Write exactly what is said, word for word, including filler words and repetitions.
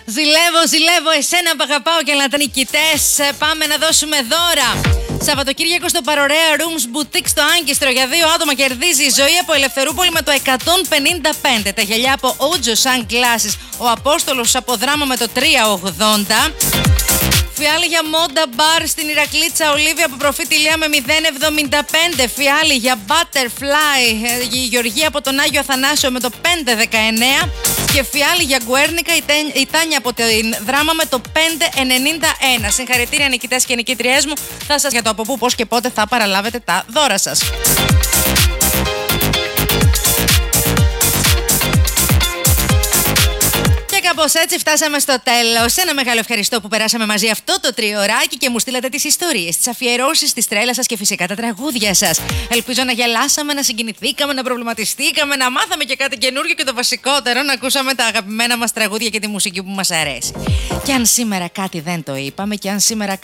Ζηλεύω, ζηλεύω εσένα που αγαπάω και λατρνικητές. Πάμε να δώσουμε δώρα. Σαββατοκύριακο στο Παρορέα Rooms Boutique στο Άγκιστρο για δύο άτομα κερδίζει η Ζωή από Ελευθερούπολη με το εκατόν πενήντα πέντε. Τα γυαλιά από Ojo Sunglasses, ο Απόστολος από Δράμα με το τριακόσια ογδόντα. Φιάλη για Μόντα Μπαρ στην Ηρακλήτσα Ολίβια από Προφήτη Λία με μηδέν εβδομήντα πέντε. Φιάλη για Butterfly η Γεωργία από τον Άγιο Αθανάσιο με το πέντε δεκαεννέα. Και φιάλη για Γκουέρνικα η Τάνια από την Δράμα με το πέντε ενενήντα ένα. Συγχαρητήρια νικητές και νικήτριές μου. Θα σας για το από πού, πώς και πότε θα παραλάβετε τα δώρα σας. Κάπως έτσι φτάσαμε στο τέλος. Ένα μεγάλο ευχαριστώ που περάσαμε μαζί αυτό το τριωράκι και μου στείλατε τις ιστορίες, τις αφιερώσεις, τις τρέλας σας και φυσικά τα τραγούδια σας. Ελπίζω να γελάσαμε, να συγκινηθήκαμε, να προβληματιστήκαμε, να μάθαμε και κάτι καινούργιο και το βασικότερο, να ακούσαμε τα αγαπημένα μας τραγούδια και τη μουσική που μας αρέσει. Και αν σήμερα κάτι δεν το είπαμε, και αν σήμερα